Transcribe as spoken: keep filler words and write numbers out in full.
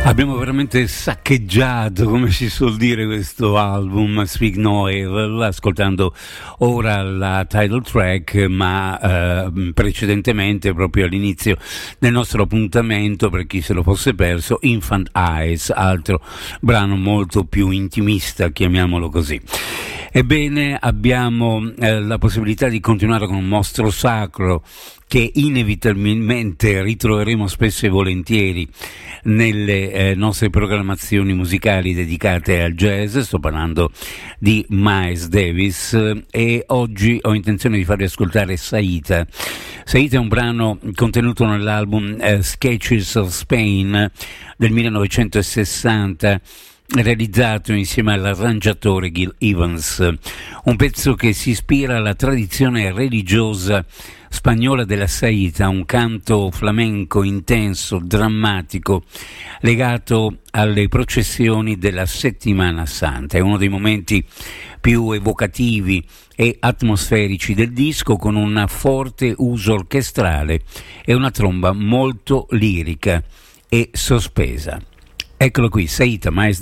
Abbiamo veramente saccheggiato, come si suol dire, questo album Speak Noir, ascoltando ora la title track, ma eh, precedentemente, proprio all'inizio del nostro appuntamento, per chi se lo fosse perso, Infant Eyes, altro brano molto più intimista, chiamiamolo così. Ebbene, abbiamo eh, la possibilità di continuare con un mostro sacro che inevitabilmente ritroveremo spesso e volentieri nelle eh, nostre programmazioni musicali dedicate al jazz. Sto parlando di Miles Davis e oggi ho intenzione di farvi ascoltare Saita. Saita è un brano contenuto nell'album eh, Sketches of Spain del millenovecentosessanta, realizzato insieme all'arrangiatore Gil Evans, un pezzo che si ispira alla tradizione religiosa spagnola della Saita, un canto flamenco intenso, drammatico, legato alle processioni della Settimana Santa. È uno dei momenti più evocativi e atmosferici del disco, con un forte uso orchestrale e una tromba molto lirica e sospesa. Eccolo qui, Saita, Miles